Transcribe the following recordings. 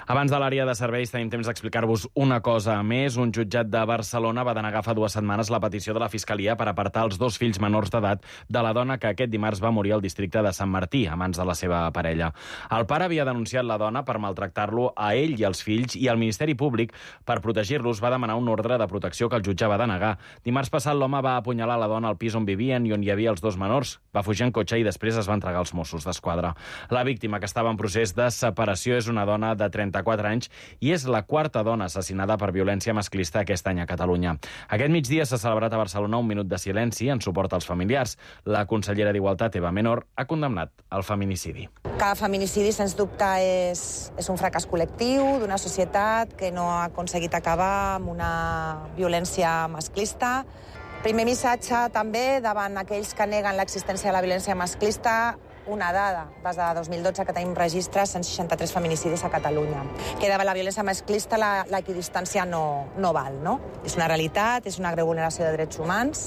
Abans de l'àrea de serveis tenim temps d'explicar-vos una cosa més. Un jutjat de Barcelona va denegar fa 2 setmanes la petició de la Fiscalia per apartar els 2 fills menors d'edat de la dona que aquest dimarts va morir al districte de Sant Martí, a mans de la seva parella. El pare havia denunciat la dona per maltractar-lo a ell i als fills i el Ministeri Públic, per protegir-los, va demanar un ordre de protecció que el jutge va denegar. Dimarts passat l'home va apunyalar la dona al pis on vivien i on hi havia els 2 menors. Va fugir en cotxe i després es va entregar als Mossos d'Esquadra. La víctima, que estava en procés de separació, és una dona de 34 anys i és la 4a dona assassinada per violència masclista aquest any a Catalunya. Aquest migdia s'ha celebrat a Barcelona un minut de silenci en suport als familiars. La consellera d'Igualtat, Eva Menor, ha condemnat el feminicidi. Cada feminicidi, sens dubte, és un fracàs col·lectiu d'una societat que no ha aconseguit acabar amb una violència masclista. Primer missatge també davant aquells que neguen l'existència de la violència masclista. Una dada, des de 2012 que tenim registres, 163 feminicidis a Catalunya. Que davant la violència masclista l'equidistància no val, no? És una realitat, és una greu vulneració de drets humans.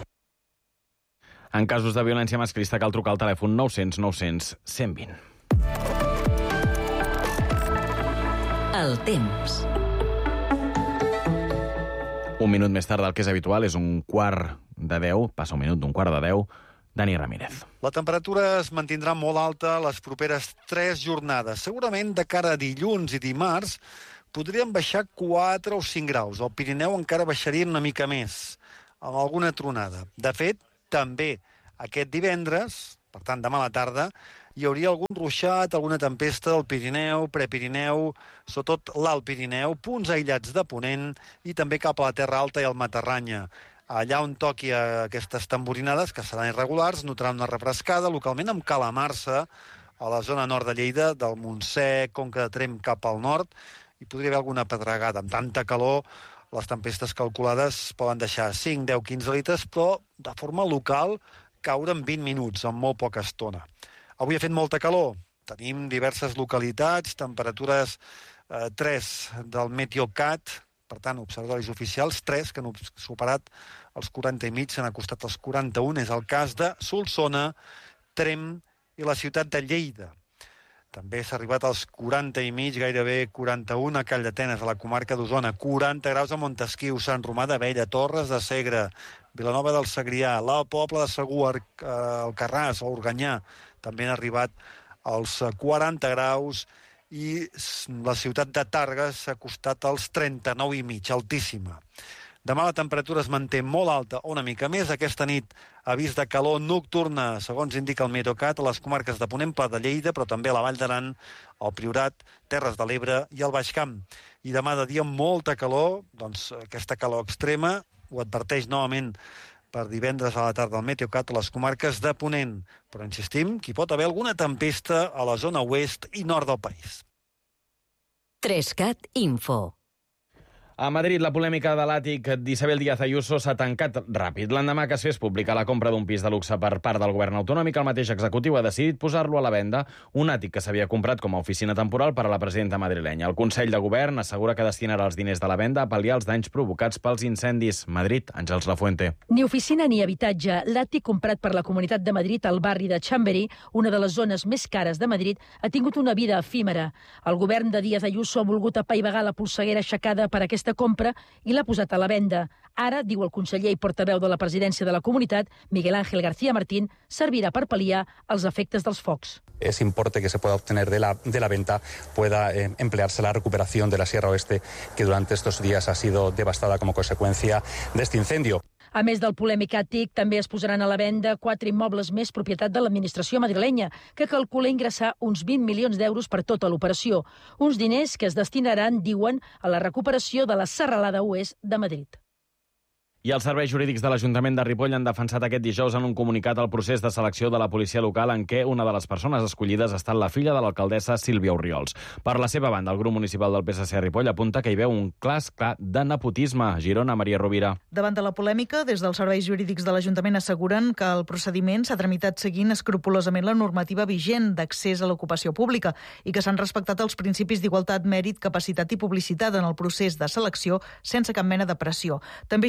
En casos de violència masclista cal trucar al telèfon 900 900 120. El temps. Un minut més tard del que és habitual, és 9:45, passa un minut d'9:45, Dani Ramírez. La temperatura es mantindrà molt alta les properes 3 jornades. Segurament de cara a dilluns i dimarts podrien baixar 4 o 5 graus. Al Pirineu encara baixarien una mica més, amb alguna tronada. De fet, també aquest divendres, per tant demà a la tarda, hi hauria algun ruixat, alguna tempesta al Pirineu, Prepirineu, sobretot l'Alt Pirineu, punts aïllats de ponent i també cap a la Terra Alta i al Matarranya. Allà on toqui aquestes tamborinades, que seran irregulars, notaran una refrescada, localment amb calamarsa, a la zona nord de Lleida, del Montsec, Conca de Tremp cap al nord, i podria haver alguna pedregada. Amb tanta calor, les tempestes calculades poden deixar 5, 10, 15 litres, però de forma local caure en 20 minuts, en molt poca estona. Avui ha fet molta calor. Tenim diverses localitats, temperatures 3 del Meteocat, per tant, observatoris oficials, 3 que han superat els 40 i mig, s'han acostat als 41. És el cas de Solsona, Tremp i la ciutat de Lleida. També s'ha arribat als 40 i mig, gairebé 41 a Calldetenes, a la comarca d'Osona, 40 graus a Montesquiu, Sant Romà d'Abella, Torres de Segre, Vilanova del Segrià, la Pobla de Segur, Alcarràs o Organyà, també han arribat als 40 graus, i la ciutat de Tàrrega s'ha acostat als 39 i mig, altíssima. Demà la temperatura es manté molt alta, una mica més. Aquesta nit avís de calor nocturna, segons indica el Meteocat, a les comarques de Ponent, Pla de Lleida, però també a la Vall d'Aran, el Priorat, Terres de l'Ebre i el Baix Camp. I demà de dia molta calor, doncs aquesta calor extrema ho adverteix novament per divendres a la tarda el Meteocat a les comarques de Ponent. Però insistim que hi pot haver alguna tempesta a la zona oest i nord del país. 3CAT Info. A Madrid, la polèmica de l'àtic d'Isabel Díaz Ayuso s'ha tancat ràpid. L'endemà que es fes pública la compra d'un pis de luxe per part del govern autonòmic, el mateix executiu ha decidit posar-lo a la venda, un àtic que s'havia comprat com a oficina temporal per a la presidenta madrilenya. El Consell de Govern assegura que destinarà els diners de la venda a pal·liar els danys provocats pels incendis. Madrid, Àngels Lafuente. Ni oficina ni habitatge. L'àtic comprat per la Comunitat de Madrid al barri de Chamberí, una de les zones més cares de Madrid, ha tingut una vida efímera. El govern de Díaz Ayuso ha volgut apaivagar la polseguera aixecada per aquesta compra i l'ha posat a la venda. Ara, diu el conseller i portaveu de la presidència de la comunitat, Miguel Ángel García Martín, servirà per pal·liar els efectes dels focs. Ese importe que se pueda obtener de la venta pueda emplearse en la recuperación de la Sierra Oeste, que durante estos días ha sido devastada como consecuencia de este incendio. A més del polèmic àtic, també es posaran a la venda 4 immobles més propietat de l'administració madrilenya, que calcula ingressar uns 20 milions d'euros per tota l'operació. Uns diners que es destinaran, diuen, a la recuperació de la serralada oest de Madrid. I els serveis jurídics de l'Ajuntament de Ripoll han defensat aquest dijous en un comunicat el procés de selecció de la policia local en què una de les persones escollides ha estat la filla de l'alcaldessa Sílvia Orriols. Per la seva banda, el grup municipal del PSC a Ripoll apunta que hi veu un clar de nepotisme. Girona, Maria Rovira. Davant de la polèmica, des dels serveis jurídics de l'Ajuntament asseguren que el procediment s'ha tramitat seguint escrupolosament la normativa vigent d'accés a l'ocupació pública i que s'han respectat els principis d'igualtat, mèrit, capacitat i publicitat en el procés de selecció sense cap mena de pressió. També justifica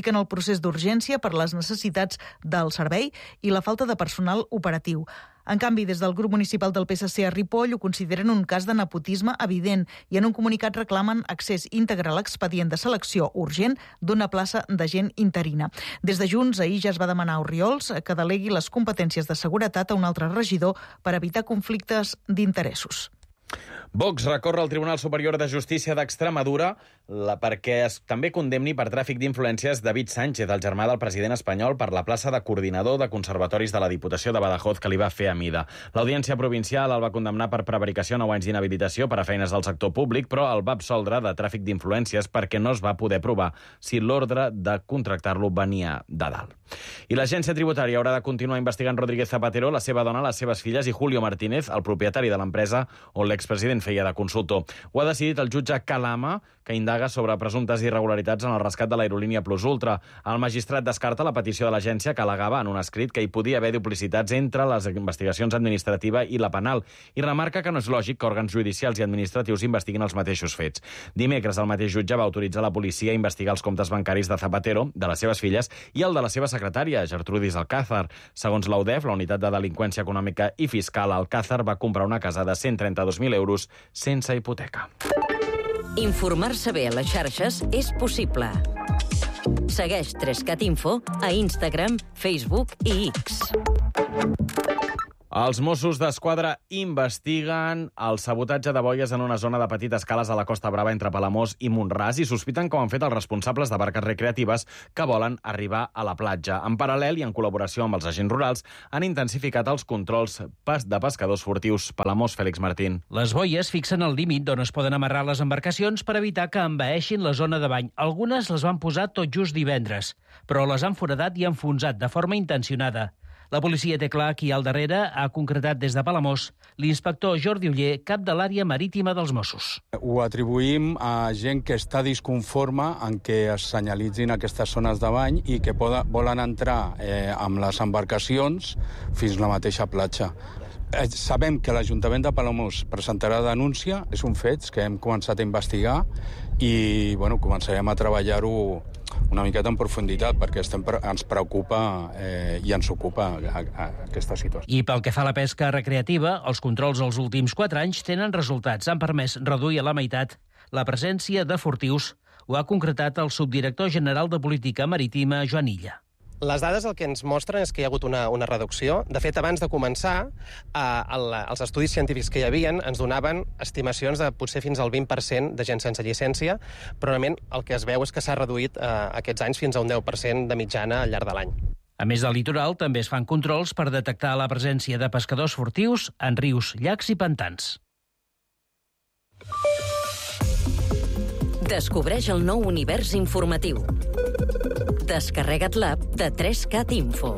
Justifiquen el procés d'urgència per les necessitats del servei i la falta de personal operatiu. En canvi, des del grup municipal del PSC a Ripoll ho consideren un cas de nepotisme evident i en un comunicat reclamen accés íntegre a l'expedient de selecció urgent d'una plaça d'agent interina. Des de Junts, ahir ja es va demanar a Orriols que delegui les competències de seguretat a un altre regidor per evitar conflictes d'interessos. Vox recorre al Tribunal Superior de Justícia d'Extremadura perquè es també condemni per tràfic d'influències David Sánchez, el germà del president espanyol, per la plaça de coordinador de conservatoris de la Diputació de Badajoz que li va fer a mida. L'Audiència Provincial el va condemnar per prevaricació a 9 anys d'inhabilitació per a feines del sector públic, però el va absoldre de tràfic d'influències perquè no es va poder provar si l'ordre de contractar-lo venia de dalt. I l'Agència Tributària haurà de continuar investigant Rodríguez Zapatero, la seva dona, les seves filles i Julio Martínez, el propietari de l'empresa on l'expresident feia de consultor. Ho ha decidit el jutge Calama, que indaga sobre presumptes irregularitats en el rescat de l'aerolínia Plus Ultra. El magistrat descarta la petició de l'agència que al·legava en un escrit que hi podia haver duplicitats entre les investigacions administrativa i la penal i remarca que no és lògic que òrgans judicials i administratius investiguin els mateixos fets. Dimecres, el mateix jutge va autoritzar la policia a investigar els comptes bancaris de Zapatero, de les seves filles i el de la seva secretària, Gertrudis Alcázar. Segons la UDEF, la Unitat de Delinqüència Econòmica i Fiscal, Alcázar va comprar una casa de 132.000 euros sense hipoteca. Informar-se bé a les xarxes és possible. Segueix 3CAT Info a Instagram, Facebook i X. Els Mossos d'Esquadra investiguen el sabotatge de boies en una zona de petites cales a la Costa Brava entre Palamós i Mont-ras i sospiten com han fet els responsables de barques recreatives que volen arribar a la platja. En paral·lel i en col·laboració amb els agents rurals han intensificat els controls de pescadors furtius. Palamós, Fèlix Martín. Les boies fixen el límit d'on es poden amarrar les embarcacions per evitar que envaeixin la zona de bany. Algunes les van posar tot just divendres, però les han foradat i enfonsat de forma intencionada. La policia té clar qui al darrere, ha concretat des de Palamós l'inspector Jordi Oller, cap de l'àrea marítima dels Mossos. Ho atribuïm a gent que està disconforme en què es senyalitzin aquestes zones de bany i que volen entrar amb les embarcacions fins a la mateixa platja. Sabem que l'Ajuntament de Palamós presentarà denúncia, és un fet que hem començat a investigar i començarem a treballar-ho una miqueta en profunditat, perquè ens preocupa i ens ocupa aquesta situació. I pel que fa a la pesca recreativa, els controls els últims 4 anys tenen resultats. Han permès reduir a la meitat la presència de furtius. Ho ha concretat el subdirector general de Política Marítima, Joan Illa. Les dades el que ens mostren és que hi ha hagut una reducció. De fet, abans de començar, els estudis científics que hi havia ens donaven estimacions de potser fins al 20% de gent sense llicència, però realment el que es veu és que s'ha reduït aquests anys fins a un 10% de mitjana al llarg de l'any. A més del litoral, també es fan controls per detectar la presència de pescadors furtius en rius, llacs i pantans. Descobreix el nou univers informatiu. Descarrega't l'app de 3CAT Info.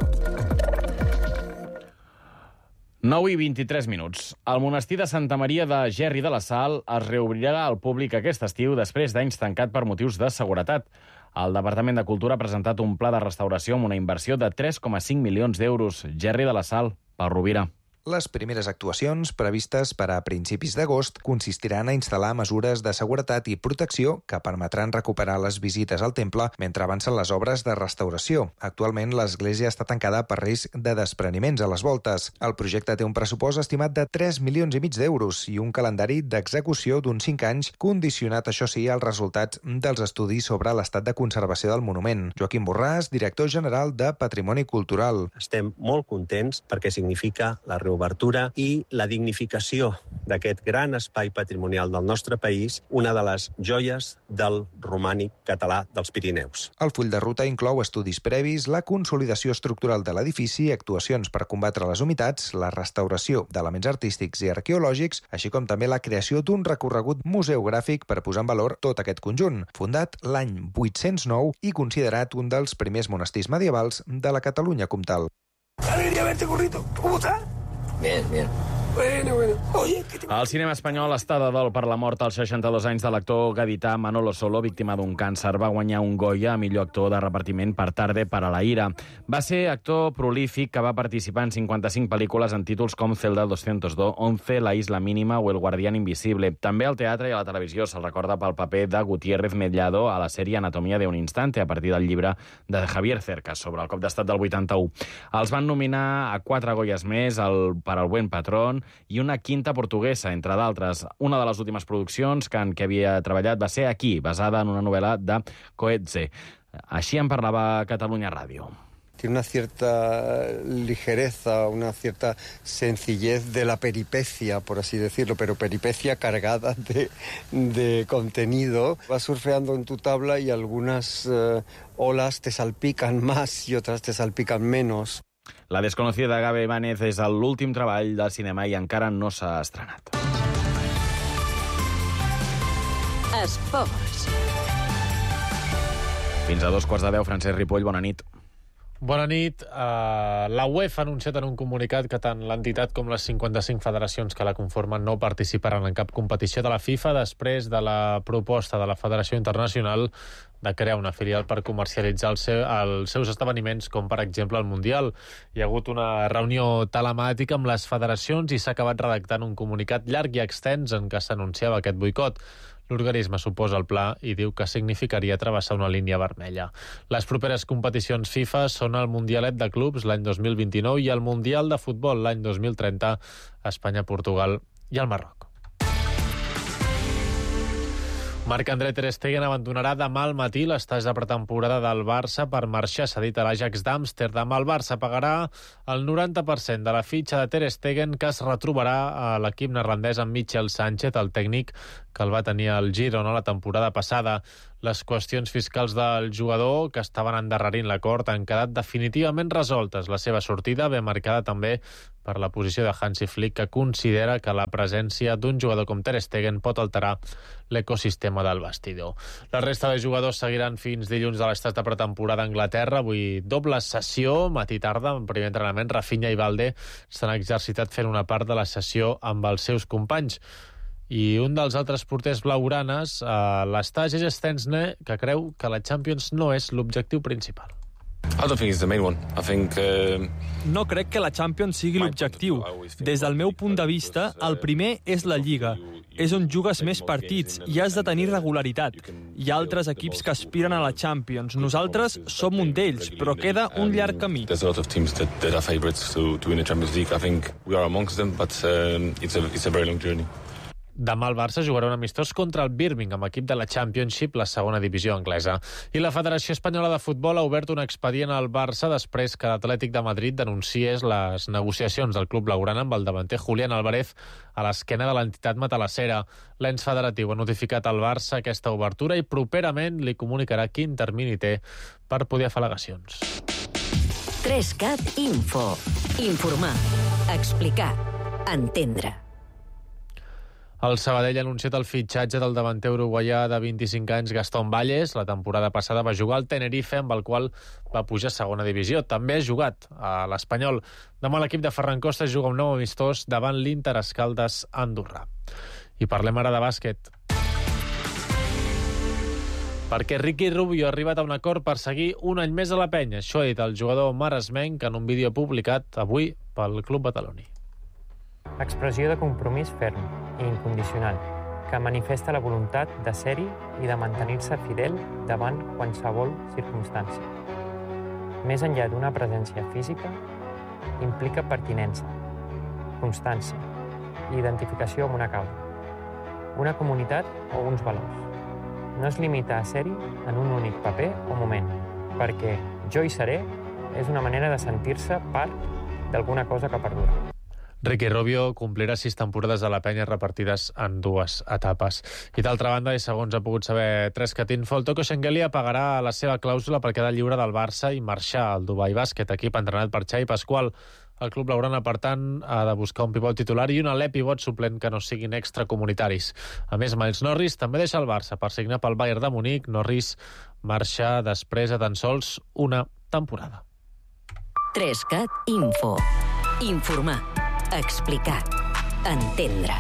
9:23. El monestir de Santa Maria de Gerri de la Sal es reobrirà al públic aquest estiu després d'anys tancat per motius de seguretat. El Departament de Cultura ha presentat un pla de restauració amb una inversió de 3,5 milions d'euros. Gerri de la Sal, Pau Rovira. Les primeres actuacions, previstes per a principis d'agost, consistiran a instal·lar mesures de seguretat i protecció que permetran recuperar les visites al temple mentre avancen les obres de restauració. Actualment, l'església està tancada per risc de despreniments a les voltes. El projecte té un pressupost estimat de 3,5 milions d'euros i un calendari d'execució d'uns 5 anys, condicionat, això sí, als resultats dels estudis sobre l'estat de conservació del monument. Joaquim Borràs, director general de Patrimoni Cultural. Estem molt contents perquè significa la reobertura i la dignificació d'aquest gran espai patrimonial del nostre país, una de les joies del romànic català dels Pirineus. El full de ruta inclou estudis previs, la consolidació estructural de l'edifici, actuacions per combatre les humitats, la restauració d'elements artístics i arqueològics, així com també la creació d'un recorregut museogràfic per posar en valor tot aquest conjunt, fundat l'any 809 i considerat un dels primers monestirs medievals de la Catalunya comtal. Alegría verte, Currito. ¿Cómo estás? Bien, bien. Bueno. Oye, el cinema espanyol està de dol per la mort als 62 anys de l'actor gadità Manolo Solo, víctima d'un càncer. Va guanyar un Goya a millor actor de repartiment per Tarde para la ira. Va ser actor prolífic que va participar en 55 pel·lícules en títols com Celda 202, 11, La isla mínima o El guardián invisible. També al teatre i a la televisió se'l recorda pel paper de Gutiérrez Mellado a la sèrie Anatomia de un instante, a partir del llibre de Javier Cercas sobre el cop d'estat del 81. Els van nominar a 4 Goyas més, per El buen patrón i una quinta portuguesa, entre d'altres. Una de les últimes produccions en què havia treballat va ser Aquí, basada en una novel·la de Coetze. Així en parlava Catalunya Ràdio. Tiene una cierta ligereza, una cierta sencillez de la peripecia, por así decirlo, pero peripecia cargada de contenido. Vas surfeando en tu tabla y algunas olas te salpican más y otras te salpican menos. La desconocida de Gabe Ibáñez és l'últim treball del cinema i encara no s'ha estrenat. Esports. Fins a 2:15, Francesc Ripoll, bona nit. Bona nit. La UEFA ha anunciat en un comunicat que tant l'entitat com les 55 federacions que la conformen no participaran en cap competició de la FIFA després de la proposta de la Federació Internacional de crear una filial per comercialitzar els seus esdeveniments, com per exemple el Mundial. Hi ha hagut una reunió telemàtica amb les federacions i s'ha acabat redactant un comunicat llarg i extens en què s'anunciava aquest boicot. L'organisme s'oposa al pla i diu que significaria travessar una línia vermella. Les properes competicions FIFA són el Mundialet de Clubs l'any 2029 i el Mundial de Futbol l'any 2030 a Espanya, Portugal i el Marroc. Marc-André ter Stegen abandonarà demà al matí l'estatge de pretemporada del Barça per marxar cedit a l'Ajax d'Amsterdam. El Barça pagarà el 90% de la fitxa de ter Stegen, que es retrobarà a l'equip neerlandès amb Michel Sánchez, el tècnic que el va tenir al Girona la temporada passada. Les qüestions fiscals del jugador, que estaven endarrerint l'acord, han quedat definitivament resoltes. La seva sortida ve marcada també per la posició de Hansi Flick, que considera que la presència d'un jugador com ter Stegen pot alterar l'ecosistema del vestidor. La resta de jugadors seguiran fins dilluns de l'estat de pretemporada a Anglaterra. Avui doble sessió, matí-tarda, en primer entrenament. Rafinha i Balde s'han exercitat fent una part de la sessió amb els seus companys. I un dels altres porters blaugranes, l'Estàs, és Stensne, que creu que la Champions no és l'objectiu principal. No crec que la Champions sigui l'objectiu. Des del meu punt de vista, el primer és la Lliga. És on jugues més partits i has de tenir regularitat. Hi ha altres equips que aspiren a la Champions. Nosaltres som un d'ells, però queda un llarg camí. Demà el Barça jugarà un amistós contra el Birmingham, equip de la Championship, la segona divisió anglesa. I la Federació Espanyola de Futbol ha obert un expedient al Barça després que l'Atlètic de Madrid denunciés les negociacions del club blaugrana amb el davanter Julián Álvarez a l'esquena de l'entitat matalassera. L'ens federatiu ha notificat al Barça aquesta obertura i properament li comunicarà quin termini té per poder fer al·legacions. 3CAT Info. Informar. Explicar. Entendre. El Sabadell ha anunciat el fitxatge del davanter uruguaià de 25 anys Gastón Valles. La temporada passada va jugar al Tenerife, amb el qual va pujar a segona divisió. També ha jugat a l'Espanyol. Demà l'equip de Ferran Costa juga un nou amistós davant l'Inter Escaldes Andorra. I parlem ara de bàsquet. Perquè Ricky Rubio ha arribat a un acord per seguir un any més a la penya. Això ha dit el jugador maresmenc en un vídeo publicat avui pel Club Badaloní. Expressió de compromís ferm i incondicional, que manifesta la voluntat de ser-hi i de mantenir-se fidel davant qualsevol circumstància. Més enllà d'una presència física, implica pertinença, constància i identificació amb una causa, una comunitat o uns valors. No es limita a ser-hi en un únic paper o moment, perquè jo hi seré és una manera de sentir-se part d'alguna cosa que perdura. Ricky Rubio complirà 6 temporades a la penya repartides en 2 etapes. I d'altra banda, i segons ha pogut saber 3CAT Info, el Toko Shengelia pagarà la seva clàusula per quedar lliure del Barça i marxar al Dubai Bàsquet, equip entrenat per Xavi Pasqual. El club blaugrana, per tant, ha de buscar un pivot titular i un alè pivot suplent que no siguin extracomunitaris. A més, Miles Norris també deixa el Barça per signar pel Bayern de Munic. Norris marxa després de tan sols una temporada. 3CAT Info. Informar. Explicar. Entendre.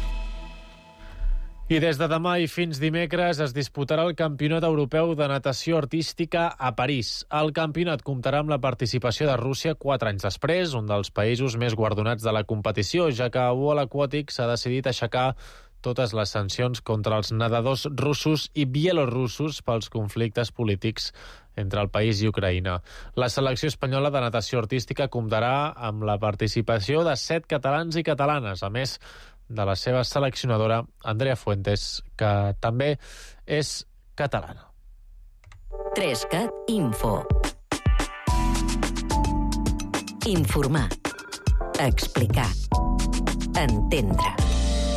I des de demà i fins dimecres es disputarà el Campionat Europeu de Natació Artística a París. El campionat comptarà amb la participació de Rússia 4 anys després, un dels països més guardonats de la competició, ja que a World Aquatics s'ha decidit aixecar totes les sancions contra els nedadors russos i bielorussos pels conflictes polítics entre el país i Ucraïna. La selecció espanyola de natació artística comptarà amb la participació de 7 catalans i catalanes, a més de la seva seleccionadora, Andrea Fuentes, que també és catalana. 3CAT Info. Informar. Explicar. Entendre.